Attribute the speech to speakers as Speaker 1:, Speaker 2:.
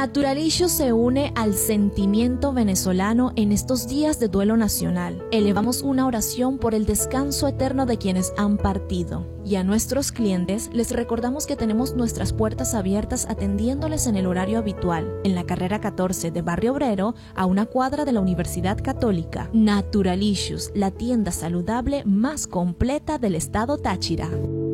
Speaker 1: Naturalicious se une al sentimiento venezolano en estos días de duelo nacional. Elevamos una oración por el descanso eterno de quienes han partido. Y a nuestros clientes les recordamos que tenemos nuestras puertas abiertas atendiéndoles en el horario habitual, en la carrera 14 de Barrio Obrero, a una cuadra de la Universidad Católica. Naturalicious, la tienda saludable más completa del estado Táchira.